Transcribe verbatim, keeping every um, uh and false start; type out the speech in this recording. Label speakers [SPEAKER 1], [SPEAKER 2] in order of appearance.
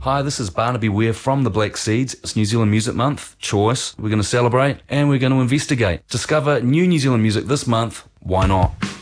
[SPEAKER 1] Hi, this is Barnaby Ware from the Black Seeds. It's New Zealand Music Month, choice. We're going to celebrate and we're going to investigate. Discover new New Zealand music this month. Why not?